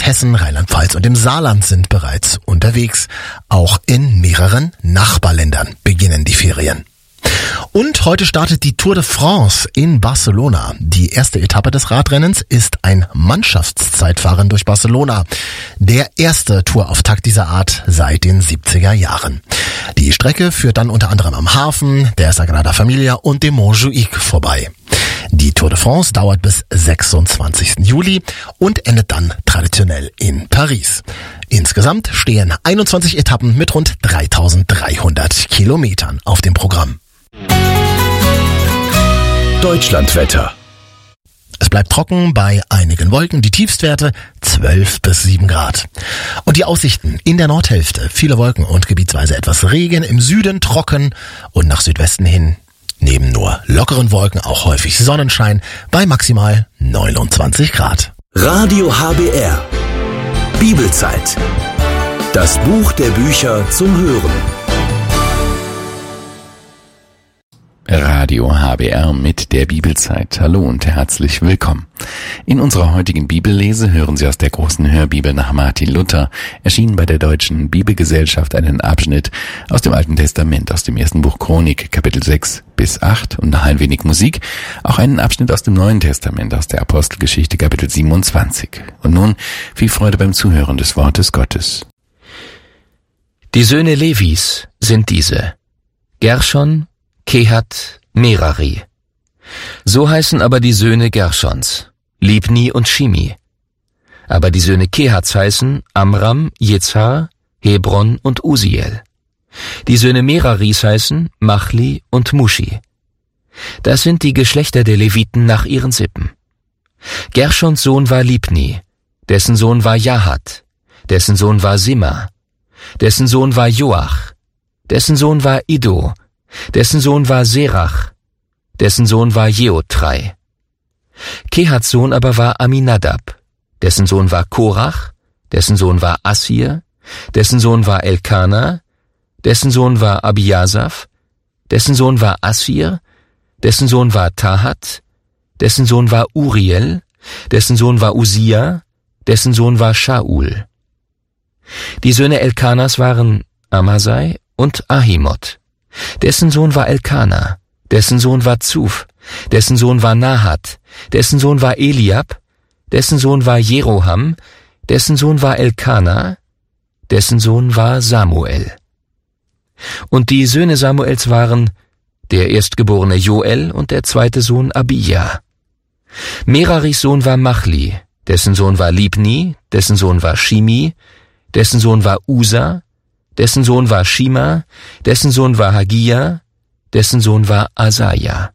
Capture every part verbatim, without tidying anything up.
Hessen, Rheinland-Pfalz und dem Saarland sind bereits unterwegs. Auch in mehreren Nachbarländern beginnen die Ferien. Und heute startet die Tour de France in Barcelona. Die erste Etappe des Radrennens ist ein Mannschaftszeitfahren durch Barcelona. Der erste Tourauftakt dieser Art seit den siebziger Jahren. Die Strecke führt dann unter anderem am Hafen, der Sagrada Familia und dem Montjuïc vorbei. Die Tour de France dauert bis sechsundzwanzigsten Juli und endet dann traditionell in Paris. Insgesamt stehen einundzwanzig Etappen mit rund dreitausenddreihundert Kilometern auf dem Programm. Deutschlandwetter. Es bleibt trocken bei einigen Wolken, die Tiefstwerte zwölf bis sieben Grad. Und die Aussichten in der Nordhälfte, viele Wolken und gebietsweise etwas Regen, im Süden trocken und nach Südwesten hin neben nur lockeren Wolken auch häufig Sonnenschein bei maximal neunundzwanzig Grad. Radio H B R. Bibelzeit. Das Buch der Bücher zum Hören. Radio H B R mit der Bibelzeit. Hallo und herzlich willkommen. In unserer heutigen Bibellese hören Sie aus der großen Hörbibel nach Martin Luther, erschienen bei der Deutschen Bibelgesellschaft, einen Abschnitt aus dem Alten Testament, aus dem ersten Buch Chronik, Kapitel sechs bis acht und nach ein wenig Musik auch einen Abschnitt aus dem Neuen Testament, aus der Apostelgeschichte, Kapitel siebenundzwanzig. Und nun viel Freude beim Zuhören des Wortes Gottes. Die Söhne Levis sind diese: Gershon, Kehat, Merari. So heißen aber die Söhne Gershons, Libni und Shimi. Aber die Söhne Kehats heißen Amram, Jezar, Hebron und Uziel. Die Söhne Meraris heißen Machli und Mushi. Das sind die Geschlechter der Leviten nach ihren Sippen. Gershons Sohn war Libni, dessen Sohn war Jahat, dessen Sohn war Sima, dessen Sohn war Joach, dessen Sohn war Iddo, dessen Sohn war Serach, dessen Sohn war Jeotrei. Kehats Sohn aber war Aminadab, dessen Sohn war Korach, dessen Sohn war Assir, dessen Sohn war Elkana, dessen Sohn war Abiasaph, dessen Sohn war Assir, dessen Sohn war Tahat, dessen Sohn war Uriel, dessen Sohn war Usia, dessen Sohn war Shaul. Die Söhne Elkanas waren Amasai und Ahimot. Dessen Sohn war Elkana, dessen Sohn war Zuf, dessen Sohn war Nahat, dessen Sohn war Eliab, dessen Sohn war Jeroham, dessen Sohn war Elkana, dessen Sohn war Samuel. Und die Söhne Samuels waren der erstgeborene Joel und der zweite Sohn Abija. Meraris Sohn war Machli, dessen Sohn war Libni, dessen Sohn war Shimi, dessen Sohn war Usa, dessen Sohn war Shima, dessen Sohn war Hagia, dessen Sohn war Asaja.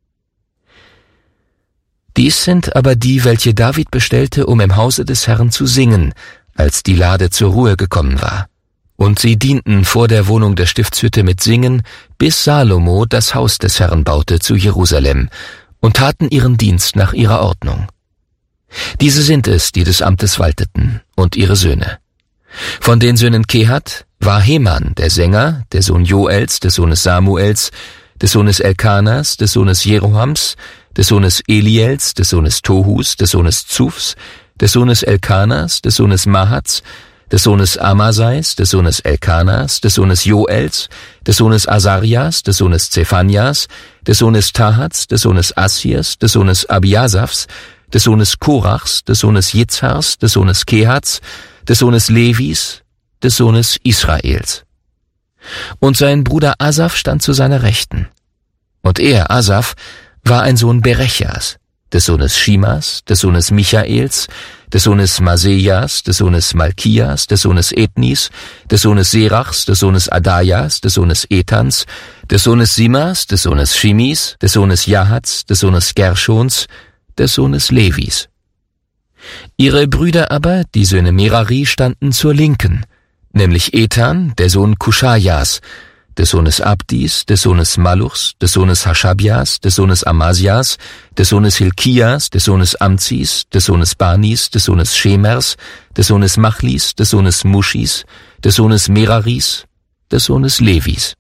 Dies sind aber die, welche David bestellte, um im Hause des Herrn zu singen, als die Lade zur Ruhe gekommen war. Und sie dienten vor der Wohnung der Stiftshütte mit Singen, bis Salomo das Haus des Herrn baute zu Jerusalem, und taten ihren Dienst nach ihrer Ordnung. Diese sind es, die des Amtes walteten, und ihre Söhne. Von den Söhnen Kehat war Heman, der Sänger, der Sohn Joels, des Sohnes Samuels, des Sohnes Elkanas, des Sohnes Jerohams, des Sohnes Eliels, des Sohnes Tohus, des Sohnes Zufs, des Sohnes Elkanas, des Sohnes Mahats, des Sohnes Amasais, des Sohnes Elkanas, des Sohnes Joels, des Sohnes Asarias, des Sohnes Zephanias, des Sohnes Tahats, des Sohnes Assirs, des Sohnes Abiasaphs, des Sohnes Korachs, des Sohnes Jitzhars, des Sohnes Kehats, des Sohnes Levis, des Sohnes Israels. Und sein Bruder Asaph stand zu seiner Rechten. Und er, Asaph, war ein Sohn Berechas, des Sohnes Shimas, des Sohnes Michaels, des Sohnes Masejas, des Sohnes Malkias, des Sohnes Ethnis, des Sohnes Serachs, des Sohnes Adajas, des Sohnes Ethans, des Sohnes Simas, des Sohnes Shimis, des Sohnes Jahats, des Sohnes Gershons, des Sohnes Levis. Ihre Brüder aber, die Söhne Merari, standen zur Linken, nämlich Ethan, der Sohn Kuschajas, des Sohnes Abdis, des Sohnes Maluchs, des Sohnes Haschabias, des Sohnes Amasias, des Sohnes Hilkias, des Sohnes Amzis, des Sohnes Banis, des Sohnes Schemers, des Sohnes Machlis, des Sohnes Muschis, des Sohnes Meraris, des Sohnes Levis.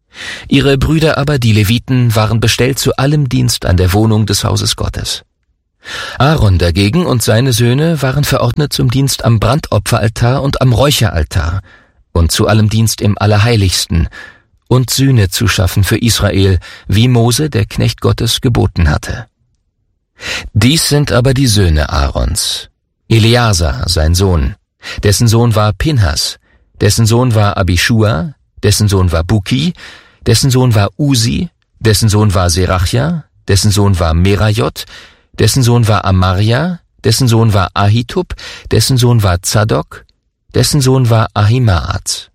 Ihre Brüder aber, die Leviten, waren bestellt zu allem Dienst an der Wohnung des Hauses Gottes. Aaron dagegen und seine Söhne waren verordnet zum Dienst am Brandopferaltar und am Räucheraltar und zu allem Dienst im Allerheiligsten und Sühne zu schaffen für Israel, wie Mose, der Knecht Gottes, geboten hatte. Dies sind aber die Söhne Aarons: Eleazar, sein Sohn, dessen Sohn war Pinhas, dessen Sohn war Abischua, dessen Sohn war Buki, dessen Sohn war Usi, dessen Sohn war Serachja, dessen Sohn war Merajot, dessen Sohn war Amarja, dessen Sohn war Ahitub, dessen Sohn war Zadok, dessen Sohn war Ahimaaz.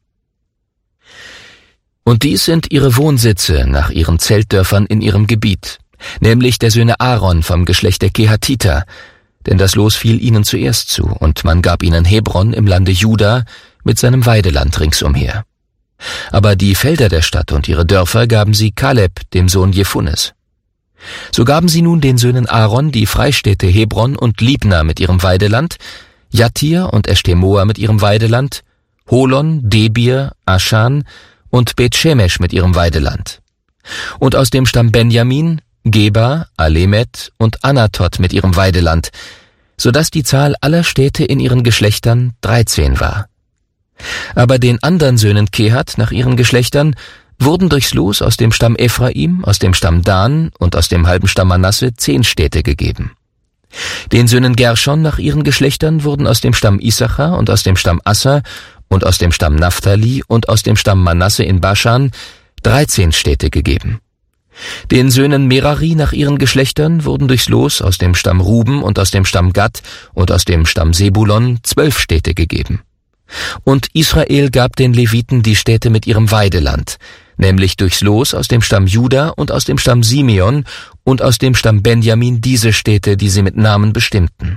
Und dies sind ihre Wohnsitze nach ihren Zeltdörfern in ihrem Gebiet, nämlich der Söhne Aaron vom Geschlecht der Kehatiter, denn das Los fiel ihnen zuerst zu, und man gab ihnen Hebron im Lande Juda mit seinem Weideland ringsumher. Aber die Felder der Stadt und ihre Dörfer gaben sie Kaleb, dem Sohn Jefunnes. So gaben sie nun den Söhnen Aaron die Freistädte Hebron und Libna mit ihrem Weideland, Jatir und Eshtemoa mit ihrem Weideland, Holon, Debir, Aschan und Bet-Shemesh mit ihrem Weideland. Und aus dem Stamm Benjamin Geba, Alemet und Anatot mit ihrem Weideland, so dass die Zahl aller Städte in ihren Geschlechtern dreizehn war. Aber den anderen Söhnen Kehat nach ihren Geschlechtern wurden durchs Los aus dem Stamm Ephraim, aus dem Stamm Dan und aus dem halben Stamm Manasse zehn Städte gegeben. Den Söhnen Gershon nach ihren Geschlechtern wurden aus dem Stamm Issachar und aus dem Stamm Asser und aus dem Stamm Naphtali und aus dem Stamm Manasse in Baschan dreizehn Städte gegeben. Den Söhnen Merari nach ihren Geschlechtern wurden durchs Los aus dem Stamm Ruben und aus dem Stamm Gad und aus dem Stamm Sebulon zwölf Städte gegeben. Und Israel gab den Leviten die Städte mit ihrem Weideland, nämlich durchs Los aus dem Stamm Juda und aus dem Stamm Simeon und aus dem Stamm Benjamin diese Städte, die sie mit Namen bestimmten.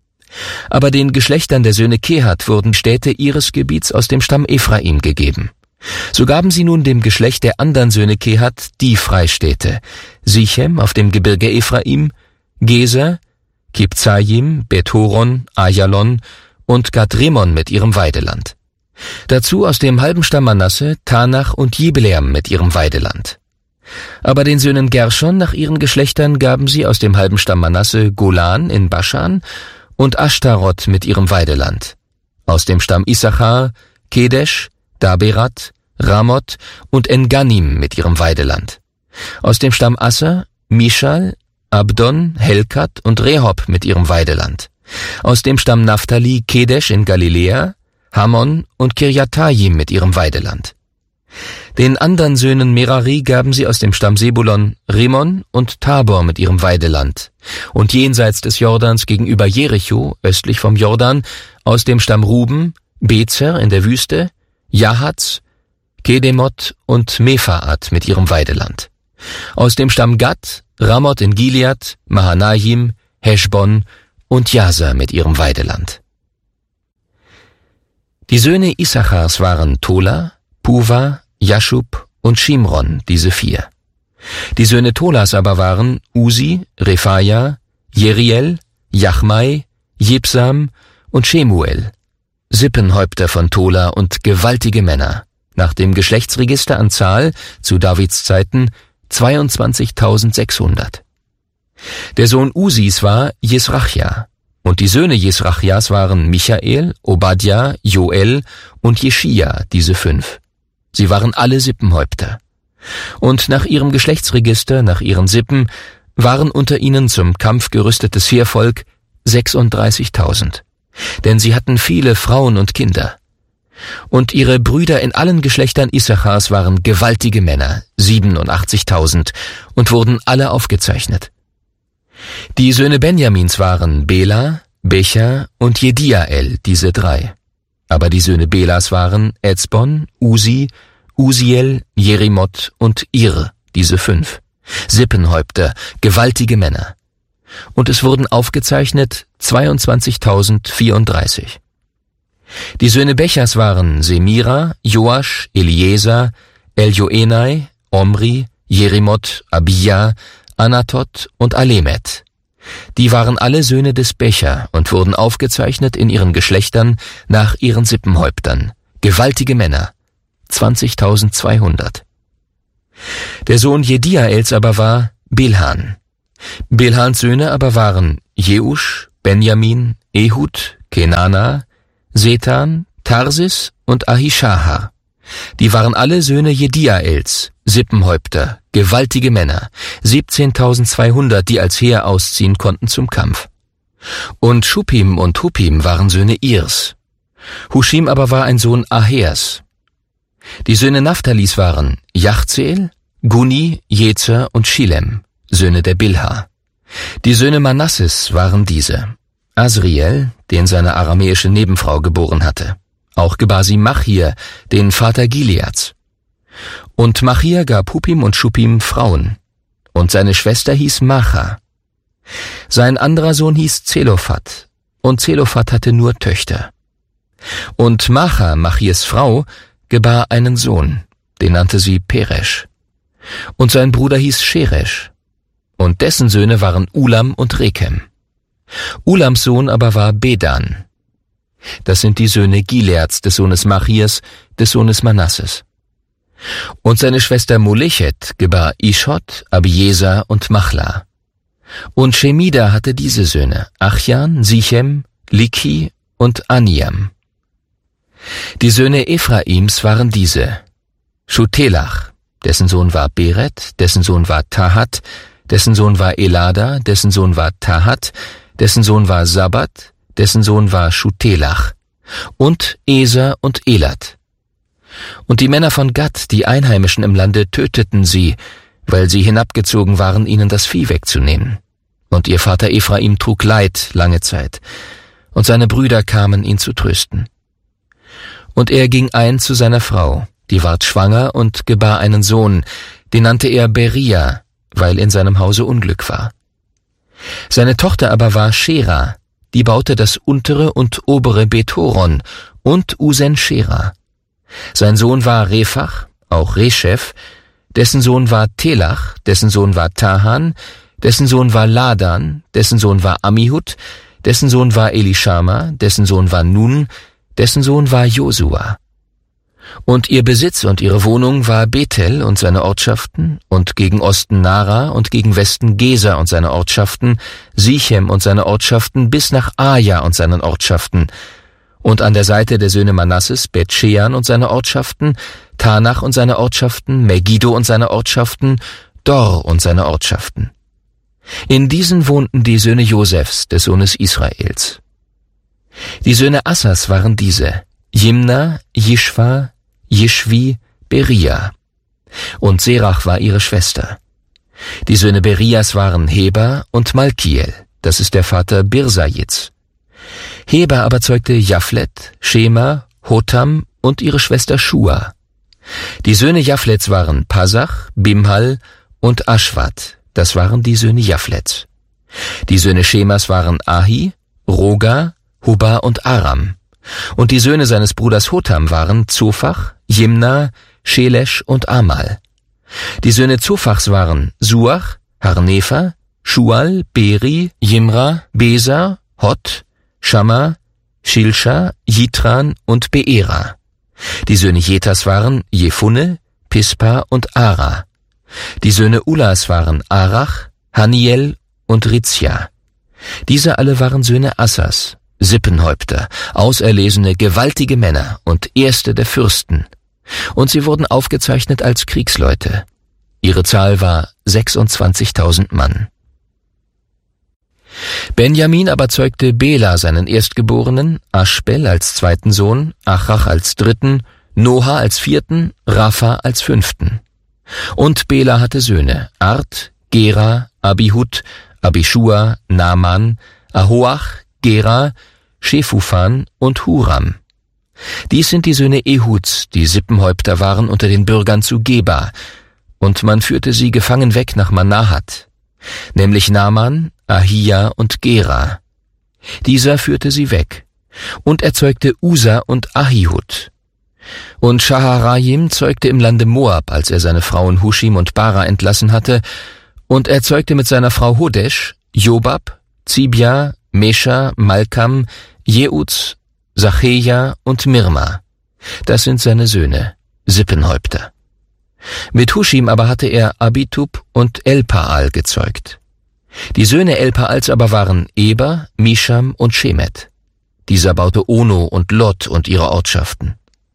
Aber den Geschlechtern der Söhne Kehat wurden Städte ihres Gebiets aus dem Stamm Ephraim gegeben. So gaben sie nun dem Geschlecht der anderen Söhne Kehat die Freistädte: Sichem auf dem Gebirge Ephraim, Geser, Kibzayim, Bethoron, Ajalon und Gad-Rimon mit ihrem Weideland. Dazu aus dem halben Stamm Manasse Tanach und Jibleam mit ihrem Weideland. Aber den Söhnen Gershon nach ihren Geschlechtern gaben sie aus dem halben Stamm Manasse Golan in Baschan und Ashtaroth mit ihrem Weideland. Aus dem Stamm Issachar Kedesh, Daberat, Ramoth und En-Ganim mit ihrem Weideland. Aus dem Stamm Asser Mishal, Abdon, Helkat und Rehob mit ihrem Weideland. Aus dem Stamm Naphtali Kedesh in Galiläa, Hammon und Kirjatayim mit ihrem Weideland. Den anderen Söhnen Merari gaben sie aus dem Stamm Sebulon Rimon und Tabor mit ihrem Weideland, und jenseits des Jordans gegenüber Jericho, östlich vom Jordan, aus dem Stamm Ruben Bezer in der Wüste, Jahatz, Kedemoth und Mephaat mit ihrem Weideland. Aus dem Stamm Gad Ramoth in Gilead, Mahanaim, Heschbon und Jaser mit ihrem Weideland. Die Söhne Issachars waren Tola, Puva, Jaschub und Shimron, diese vier. Die Söhne Tolas aber waren Usi, Rephaja, Jeriel, Jachmai, Jibsam und Shemuel, Sippenhäupter von Tola und gewaltige Männer, nach dem Geschlechtsregister an Zahl, zu Davids Zeiten, zweiundzwanzigtausendsechshundert. Der Sohn Usis war Jesrachja, und die Söhne Jesrachjas waren Michael, Obadja, Joel und Jeschia, diese fünf. Sie waren alle Sippenhäupter. Und nach ihrem Geschlechtsregister, nach ihren Sippen, waren unter ihnen zum Kampf gerüstetes Heervolk sechsunddreißigtausend. Denn sie hatten viele Frauen und Kinder. Und ihre Brüder in allen Geschlechtern Issachars waren gewaltige Männer, siebenundachtzigtausend, und wurden alle aufgezeichnet. Die Söhne Benjamins waren Bela, Becha und Jediael, diese drei. Aber die Söhne Belas waren Ezbon, Usi, Usiel, Jerimoth und Ir, diese fünf. Sippenhäupter, gewaltige Männer. Und es wurden aufgezeichnet zweiundzwanzigtausendvierunddreißig. Die Söhne Bechas waren Semira, Joasch, Eliezer, Eljoenai, Omri, Jerimoth, Abia, Anatot und Alemet. Die waren alle Söhne des Becher und wurden aufgezeichnet in ihren Geschlechtern nach ihren Sippenhäuptern. Gewaltige Männer, zwanzigtausendzweihundert. Der Sohn Jediaels aber war Bilhan. Bilhans Söhne aber waren Jeusch, Benjamin, Ehud, Kenana, Setan, Tarsis und Ahishahar. Die waren alle Söhne Jediaels, Sippenhäupter, gewaltige Männer, siebzehntausendzweihundert, die als Heer ausziehen konnten zum Kampf. Und Schuppim und Huppim waren Söhne Irs. Huschim aber war ein Sohn Ahers. Die Söhne Naphtalis waren Jachzeel, Guni, Jezer und Schilem, Söhne der Bilha. Die Söhne Manasses waren diese: Asriel, den seine aramäische Nebenfrau geboren hatte. Auch gebar sie Machir, den Vater Gileads. Und Machir gab Huppim und Schuppim Frauen. Und seine Schwester hieß Macha. Sein anderer Sohn hieß Zelophat. Und Zelophat hatte nur Töchter. Und Macha, Machirs Frau, gebar einen Sohn, den nannte sie Peresch. Und sein Bruder hieß Scheresch. Und dessen Söhne waren Ulam und Rekem. Ulams Sohn aber war Bedan. Das sind die Söhne Gileads, des Sohnes Machirs, des Sohnes Manasses. Und seine Schwester Molechet gebar Ishot, Abieser und Machla. Und Shemida hatte diese Söhne: Achjan, Sichem, Liki und Aniam. Die Söhne Ephraims waren diese: Schutelach, dessen Sohn war Beret, dessen Sohn war Tahat, dessen Sohn war Elada, dessen Sohn war Tahat, dessen Sohn war Sabbat, dessen Sohn war Schutelach, und Eser und Elat. Und die Männer von Gad, die Einheimischen im Lande, töteten sie, weil sie hinabgezogen waren, ihnen das Vieh wegzunehmen. Und ihr Vater Ephraim trug Leid lange Zeit, und seine Brüder kamen, ihn zu trösten. Und er ging ein zu seiner Frau, die ward schwanger und gebar einen Sohn, den nannte er Beria, weil in seinem Hause Unglück war. Seine Tochter aber war Schera, die baute das untere und obere Bethoron und Usen-Schera. Sein Sohn war Rephach, auch Reshef, dessen Sohn war Telach, dessen Sohn war Tahan, dessen Sohn war Ladan, dessen Sohn war Ammihud, dessen Sohn war Elishama, dessen Sohn war Nun, dessen Sohn war Josua. Und ihr Besitz und ihre Wohnung war Bethel und seine Ortschaften, und gegen Osten Nara und gegen Westen Gesa und seine Ortschaften, Sichem und seine Ortschaften bis nach Aja und seinen Ortschaften, und an der Seite der Söhne Manasses Bet-Shean und seine Ortschaften, Tanach und seine Ortschaften, Megiddo und seine Ortschaften, Dor und seine Ortschaften. In diesen wohnten die Söhne Josefs, des Sohnes Israels. Die Söhne Assas waren diese: Jimna, Jischwa, Jischwi, Beria. Und Serach war ihre Schwester. Die Söhne Berias waren Heber und Malkiel, das ist der Vater Birsajits. Heber aber zeugte Japhlet, Schema, Hotam und ihre Schwester Shua. Die Söhne Japhlets waren Pasach, Bimhal und Aschwat, das waren die Söhne Japhlets. Die Söhne Schemas waren Ahi, Roga, Huba und Aram. Und die Söhne seines Bruders Hotam waren Zophach, Jimna, Shelesh und Amal. Die Söhne Zophachs waren Suach, Harnefer, Schual, Beri, Jimra, Besa, Hot, Shamma, Shilsha, Jitran und Beera. Die Söhne Jetas waren Jephunne, Pispa und Ara. Die Söhne Ulas waren Arach, Haniel und Rizia. Diese alle waren Söhne Assas, Sippenhäupter, auserlesene, gewaltige Männer und Erste der Fürsten. Und sie wurden aufgezeichnet als Kriegsleute. Ihre Zahl war sechsundzwanzigtausend Mann. Benjamin aber zeugte Bela seinen Erstgeborenen, Aschbel als zweiten Sohn, Achach als dritten, Noha als vierten, Rapha als fünften. Und Bela hatte Söhne: Art, Gera, Abihud, Abishua, Naaman, Ahoach, Gera, Shefufan und Huram. Dies sind die Söhne Ehuds, die Sippenhäupter waren unter den Bürgern zu Geba, und man führte sie gefangen weg nach Manahat, nämlich Naaman, Ahia und Gera. Dieser führte sie weg und erzeugte Usa und Ahihud. Und Shaharayim zeugte im Lande Moab, als er seine Frauen Huschim und Bara entlassen hatte, und erzeugte mit seiner Frau Hodesh Jobab, Zibia, Mesha, Malkam, Jeuz, Sacheja und Mirma. Das sind seine Söhne, Sippenhäupter. Mit Huschim aber hatte er Abitub und Elpaal gezeugt. Die Söhne Elpaals aber waren Eber, Misham und Shemet. Dieser baute Ono und Lot und ihre Ortschaften.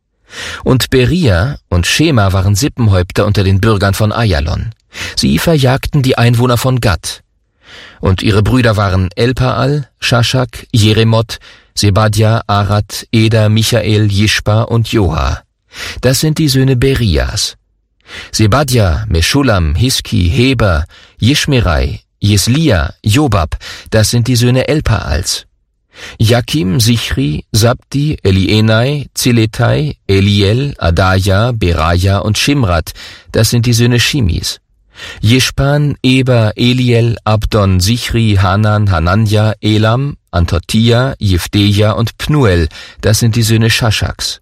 Und Beria und Schema waren Sippenhäupter unter den Bürgern von Ayalon. Sie verjagten die Einwohner von Gad. Und ihre Brüder waren Elpaal, Shashak, Jeremoth, Sebadja, Arad, Eder, Michael, Jishpa und Joha. Das sind die Söhne Berias. Sebadja, Meschulam, Hiski, Heber, Jishmerai, Jeslia, Jobab, das sind die Söhne Elpaals. Jakim, Sichri, Sabdi, Elienai, Ziletai, Eliel, Adaja, Beraja und Shimrat, das sind die Söhne Shimis. Jishpan, Eber, Eliel, Abdon, Sichri, Hanan, Hananja, Elam, Antotia, Jifdeja und Pnuel, das sind die Söhne Shashaks.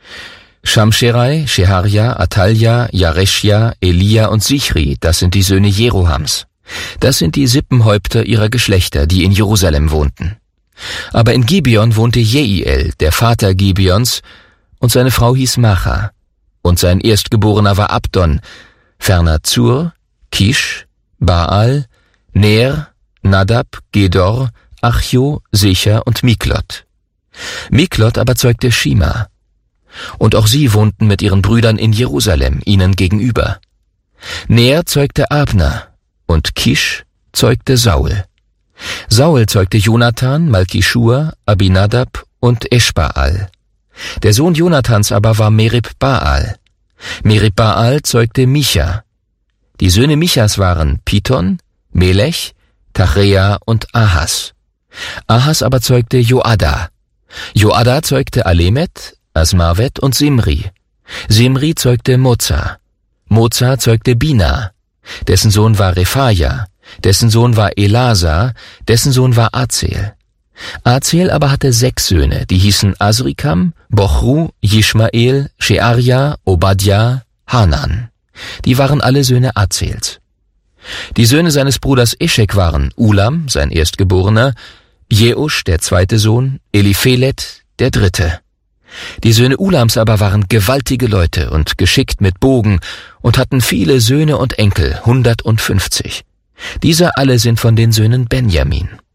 Shamsherai, Sheharja, Atalja, Jareshja, Elia und Sichri, das sind die Söhne Jerohams. Das sind die Sippenhäupter ihrer Geschlechter, die in Jerusalem wohnten. Aber in Gibeon wohnte Jeiel, der Vater Gibeons, und seine Frau hieß Macha, und sein Erstgeborener war Abdon, ferner Zur, Kish, Baal, Ner, Nadab, Gedor, Achjo, Secher und Miklot. Miklot aber zeugte Shima. Und auch sie wohnten mit ihren Brüdern in Jerusalem, ihnen gegenüber. Ner zeugte Abner, und Kish zeugte Saul. Saul zeugte Jonathan, Malkishua, Abinadab und Eschbaal. Der Sohn Jonathans aber war Merib-Baal. Merib-Baal zeugte Micha. Die Söhne Michas waren Piton, Melech, Tachrea und Ahas. Ahas aber zeugte Joada. Joada zeugte Alemet, Asmavet und Simri. Simri zeugte Moza. Moza zeugte Bina. Dessen Sohn war Rephaja. Dessen Sohn war Elasa, dessen Sohn war Azel. Azel aber hatte sechs Söhne, die hießen Asrikam, Bochru, Jishmael, Shearja, Obadja, Hanan. Die waren alle Söhne Azels. Die Söhne seines Bruders Eschek waren Ulam, sein Erstgeborener, Jeusch, der zweite Sohn, Eliphelet, der dritte. Die Söhne Ulams aber waren gewaltige Leute und geschickt mit Bogen und hatten viele Söhne und Enkel, hundertfünfzig. Diese alle sind von den Söhnen Benjamin.